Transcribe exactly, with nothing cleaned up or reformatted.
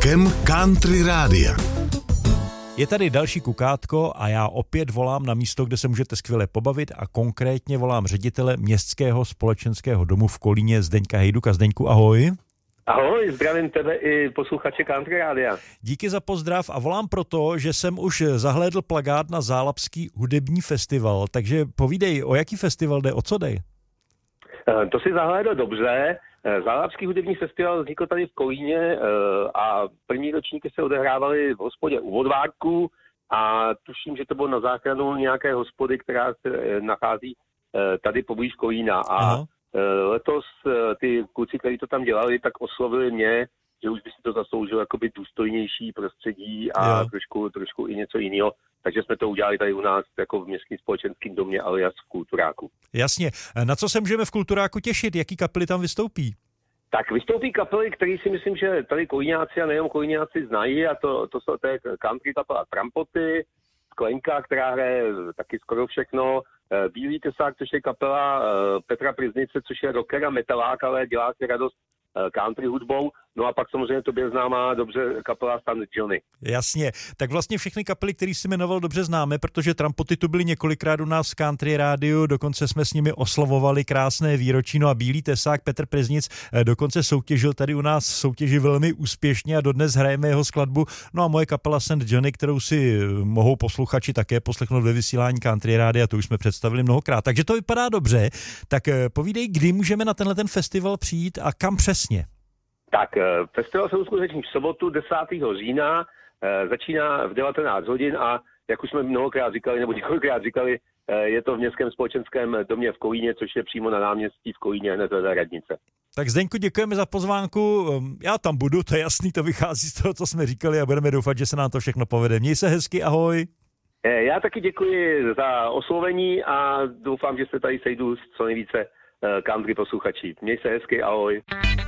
Koukáčkem Country Rádia. Je tady další kukátko a já opět volám na místo, kde se můžete skvěle pobavit a konkrétně volám ředitele Městského společenského domu v Kolíně Zdeňka Hejduka. Zdeňku, ahoj. Ahoj, zdravím tebe i posluchače Country Rádia. Díky za pozdrav a volám proto, že jsem už zahlédl plakát na Zálapský hudební festival, takže povídej, o jaký festival jde, o co dej? To si zahlédl dobře. Zálapský hudební festival vznikl tady v Kolíně a první ročníky se odehrávaly v hospodě u Vodvárku a tuším, že to bylo na záchranu nějaké hospody, která se nachází tady poblíž Kolína. A Aha. letos ty kluci, kteří to tam dělali, tak oslovili mě, že už by si to zasloužilo jakoby důstojnější prostředí a trošku, trošku i něco jiného. Takže jsme to udělali tady u nás jako v Městském společenském domě alias v Kulturáku. Jasně. Na co se můžeme v Kulturáku těšit? Jaký kapely tam vystoupí? Tak vystoupí kapely, které si myslím, že tady Kolíňáci a nejenom Kolíňáci znají, a to, to jsou to je country kapela Trampoty, Sklenka, která hraje taky skoro všechno, Bílý tesák, což je kapela Petra Priznice, což je rocker a metalák, ale dělá si radost country hudbou. No a pak samozřejmě tobě známá dobře kapela Stand Johnny. Jasně, tak vlastně všechny kapely, které jsi jmenoval, dobře známe, protože Trampoty tu byly několikrát u nás v Country Rádiu, dokonce jsme s nimi oslavovali krásné výročí, no a Bílý tesák Petr Priznic dokonce soutěžil tady u nás soutěži velmi úspěšně a dodnes hrajeme jeho skladbu. No a moje kapela Stand Johnny, kterou si mohou posluchači také poslechnout ve vysílání Country Rádia, to už jsme představili mnohokrát. Takže to vypadá dobře. Tak povídej, kdy můžeme na tenhle ten festival přijít a kam přesně? Tak, festival se uskuteční v sobotu desátého října, začíná v devatenáct hodin a jak už jsme mnohokrát říkali, nebo několikrát říkali, je to v Městském společenském domě v Kolíně, což je přímo na náměstí v Kolíně, hned vedle radnice. Tak Zdeňku, děkujeme za pozvánku, já tam budu, to je jasný, to vychází z toho, co jsme říkali a budeme doufat, že se nám to všechno povede. Měj se hezky, ahoj. Já taky děkuji za oslovení a doufám, že se tady sejdu s co nejvíce country posluchačí. Měj se hezky, ahoj.